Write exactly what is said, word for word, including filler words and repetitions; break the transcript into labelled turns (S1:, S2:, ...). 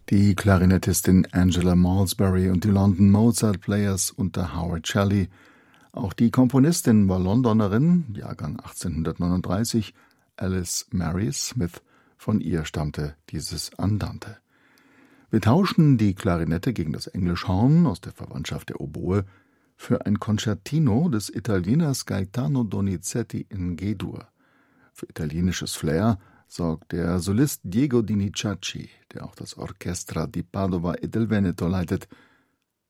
S1: Die Klarinettistin Angela Malmesbury und die London Mozart Players unter Howard Shelley. Auch die Komponistin war Londonerin, Jahrgang achtzehnhundertneununddreißig, Alice Mary Smith. Von ihr stammte dieses Andante. Wir tauschen die Klarinette gegen das Englischhorn aus der Verwandtschaft der Oboe für ein Concertino des Italieners Gaetano Donizetti in G-Dur. Für italienisches Flair sorgt der Solist Diego Dinizacci, der auch das Orchestra di Padova e del Veneto leitet,